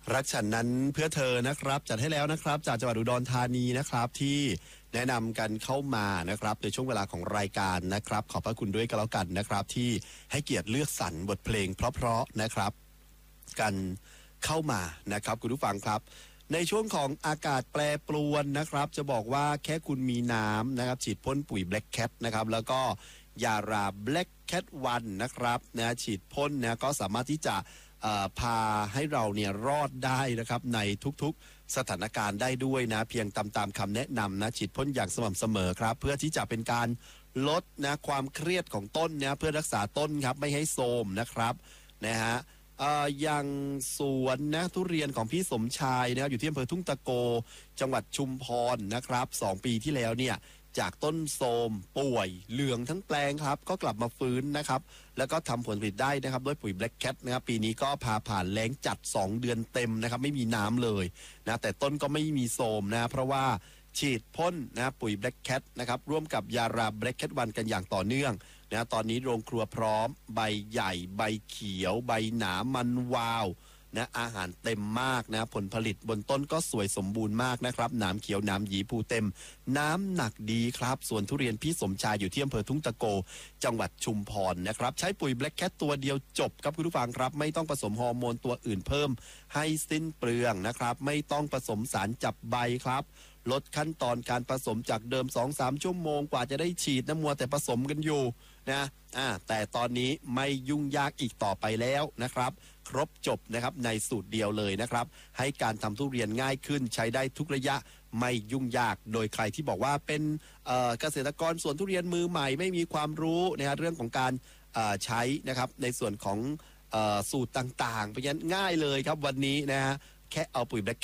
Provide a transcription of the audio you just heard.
รักฉันนั้นเพื่อเธอนะครับจัดให้แล้วนะครับจากจังหวัดอุดรธานีนะครับที่แนะนำกันเข้ามานะครับในช่วงเวลาของรายการนะครับขอบพระคุณด้วยกันแล้วกันนะครับที่ให้เกียรติเลือกสรรบทเพลงเพราะๆนะครับกันเข้ามานะครับคุณผู้ฟังครับในช่วงของอากาศแปรปรวนนะครับจะบอกว่าแค่คุณมีน้ำนะครับฉีดพ่นปุ๋ย Black Cat นะครับแล้วก็ยารา Black Cat 1นะครับนะฉีดพ่นนะก็สามารถที่จะพาให้เราเนี่ยรอดได้นะครับในทุกๆสถานการณ์ได้ด้วยนะเพียงตามคำแนะนำนะฉีดพ่นอย่างสม่ำเสมอครับเพื่อที่จะเป็นการลดนะความเครียดของต้นนะเพื่อรักษาต้นครับไม่ให้โทรมนะครับนะฮะอย่างสวนนะทุเรียนของพี่สมชายนะครับอยู่ที่อำเภอทุ่งตะโกจังหวัดชุมพรนะครับ2 ปีที่แล้วเนี่ยจากต้นโทรมป่วยเหลืองทั้งแปลงครับก็กลับมาฟื้นนะครับแล้วก็ทำผลผลิตได้นะครับด้วยปุ๋ย Black Cat นะครับปีนี้ก็พาผ่านแล้งจัด2 เดือนเต็มนะครับไม่มีน้ำเลยนะแต่ต้นก็ไม่มีโทรมนะเพราะว่าฉีดพ่นนะปุ๋ย Black Cat นะครับร่วมกับยารา Black Cat 1กันอย่างต่อเนื่องนะตอนนี้โรงครัวพร้อมใบใหญ่ใบเขียวใบหนามันวาวนะอาหารเต็มมากนะผลผลิตบนต้นก็สวยสมบูรณ์มากนะครับหนามเขียวหนามหยีภูเต็มน้ำหนักดีครับส่วนทุเรียนพี่สมชายอยู่ที่อำเภอทุ่งตะโกจังหวัดชุมพรนะครับใช้ปุ๋ย Black Cat ตัวเดียวจบครับคุณผู้ฟังครับไม่ต้องผสมฮอร์โมนตัวอื่นเพิ่มให้สิ้นเปลืองนะครับไม่ต้องผสมสารจับใบครับลดขั้นตอนการผสมจากเดิม 2-3 ชั่วโมงกว่าจะได้ฉีดน้ำมัวแต่ผสมกันอยู่นะแต่ตอนนี้ไม่ยุ่งยากอีกต่อไปแล้วนะครับครบจบนะครับในสูตรเดียวเลยนะครับให้การทำทุเรียนง่ายขึ้นใช้ได้ทุกระยะไม่ยุ่งยากโดยใครที่บอกว่าเป็นเกษตรกรสวนทุเรียนมือใหม่ไม่มีความรู้นะฮะเรื่องของการใช้นะครับในส่วนของสูตรต่างๆเพราะฉะนั้นง่ายเลยครับวันนี้นะฮะแค่เอาปุ๋ย Black